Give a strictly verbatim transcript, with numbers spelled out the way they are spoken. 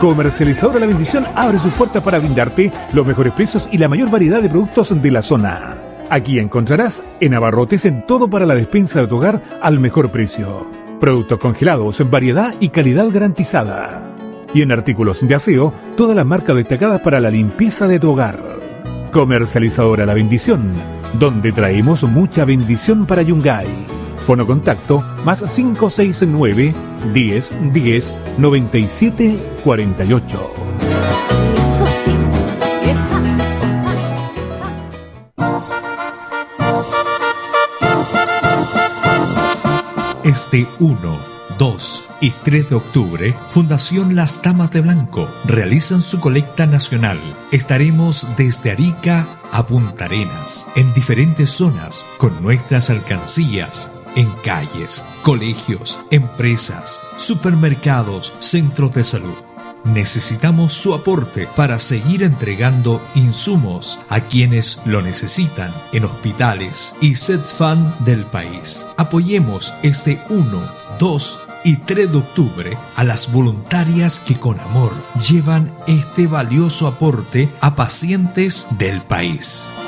Comercializadora La Bendición abre sus puertas para brindarte los mejores precios y la mayor variedad de productos de la zona. Aquí encontrarás en abarrotes en todo para la despensa de tu hogar al mejor precio. Productos congelados en variedad y calidad garantizada. Y en artículos de aseo, todas las marcas destacadas para la limpieza de tu hogar. Comercializadora La Bendición, donde traemos mucha bendición para Yungay. Fono contacto más cinco seis nueve, diez, diez, noventa y siete, cuarenta y ocho. Este uno, dos y tres de octubre, Fundación Las Damas de Blanco realizan su colecta nacional. Estaremos desde Arica a Punta Arenas, en diferentes zonas, con nuestras alcancías, en calles, colegios, empresas, supermercados, centros de salud. Necesitamos su aporte para seguir entregando insumos a quienes lo necesitan en hospitales y SEDFAN del país. Apoyemos este uno, dos y tres de octubre a las voluntarias que con amor llevan este valioso aporte a pacientes del país.